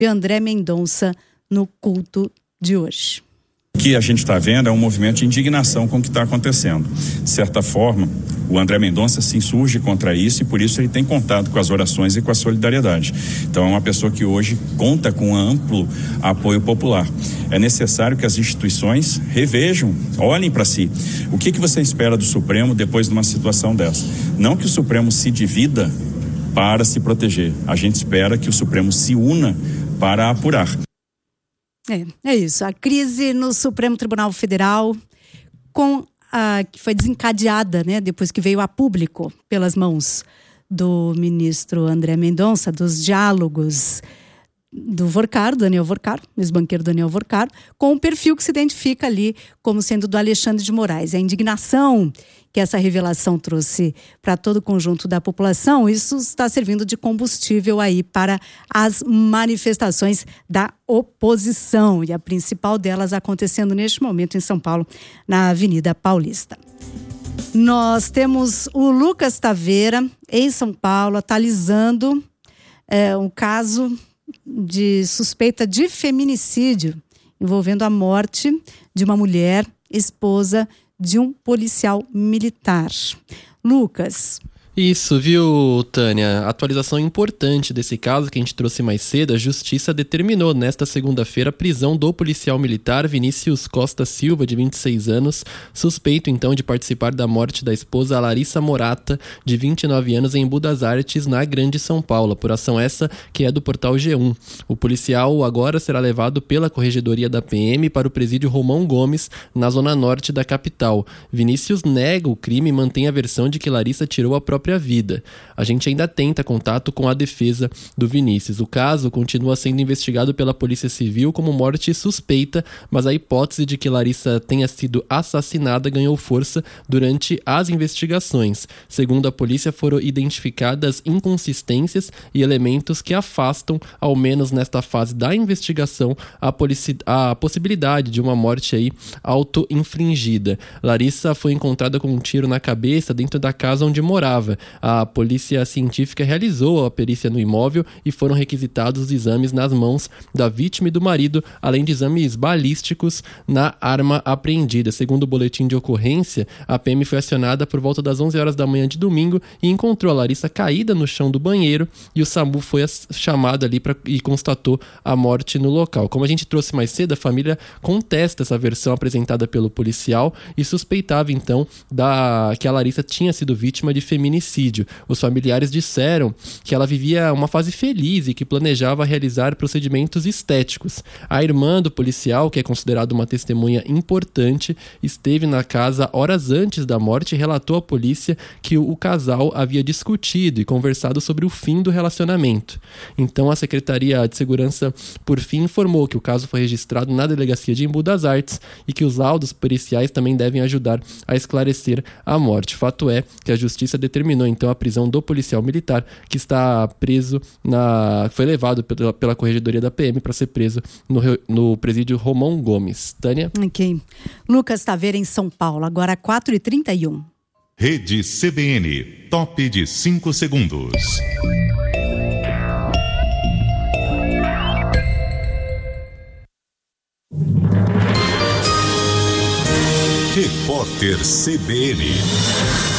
de André Mendonça no culto de hoje. O que a gente está vendo é um movimento de indignação com o que está acontecendo. De certa forma, o André Mendonça se insurge contra isso e por isso ele tem contado com as orações e com a solidariedade. Então é uma pessoa que hoje conta com amplo apoio popular. É necessário que as instituições revejam, olhem para si. O que você espera do Supremo depois de uma situação dessa? Não que o Supremo se divida para se proteger. A gente espera que o Supremo se una para apurar. É isso. A crise no Supremo Tribunal Federal, que foi desencadeada, né, depois que veio a público pelas mãos do ministro André Mendonça, dos diálogos do Daniel Vorcaro, ex-banqueiro Daniel Vorcaro, com o perfil que se identifica ali como sendo do Alexandre de Moraes. A indignação que essa revelação trouxe para todo o conjunto da população, isso está servindo de combustível aí para as manifestações da oposição, e a principal delas acontecendo neste momento em São Paulo, na Avenida Paulista. Nós temos o Lucas Taveira, em São Paulo, atualizando um caso de suspeita de feminicídio envolvendo a morte de uma mulher, esposa de um policial militar. Lucas. Isso, viu, Tânia? Atualização importante desse caso que a gente trouxe mais cedo. A Justiça determinou nesta segunda-feira a prisão do policial militar Vinícius Costa Silva, de 26 anos, suspeito então de participar da morte da esposa Larissa Morata, de 29 anos, em Budas Artes, na Grande São Paulo. Por ação essa que é do portal G1. O policial agora será levado pela Corregedoria da PM para o presídio Romão Gomes, na zona norte da capital. Vinícius nega o crime e mantém a versão de que Larissa tirou a própria vida. A gente ainda tenta contato com a defesa do Vinícius. O caso continua sendo investigado pela Polícia Civil como morte suspeita, mas a hipótese de que Larissa tenha sido assassinada ganhou força durante as investigações. Segundo a polícia, foram identificadas inconsistências e elementos que afastam, ao menos nesta fase da investigação, a possibilidade de uma morte aí auto-infringida. Larissa foi encontrada com um tiro na cabeça dentro da casa onde morava. A polícia científica realizou a perícia no imóvel e foram requisitados os exames nas mãos da vítima e do marido, além de exames balísticos na arma apreendida. Segundo o boletim de ocorrência, a PM foi acionada por volta das 11 horas da manhã de domingo e encontrou a Larissa caída no chão do banheiro, e o SAMU foi chamado ali e constatou a morte no local. Como a gente trouxe mais cedo, a família contesta essa versão apresentada pelo policial e suspeitava então que a Larissa tinha sido vítima de feminicídio. Os familiares disseram que ela vivia uma fase feliz e que planejava realizar procedimentos estéticos. A irmã do policial, que é considerada uma testemunha importante, esteve na casa horas antes da morte e relatou à polícia que o casal havia discutido e conversado sobre o fim do relacionamento. Então a Secretaria de Segurança, por fim, informou que o caso foi registrado na Delegacia de Embu das Artes e que os laudos periciais também devem ajudar a esclarecer a morte. Fato é que a Justiça determinou então a prisão do policial militar, que está preso foi levado pela Corregedoria da PM para ser preso no presídio Romão Gomes. Tânia? Ok. Lucas Taveira, em São Paulo, agora 4h31. Rede CBN, top de 5 segundos. Repórter CBN.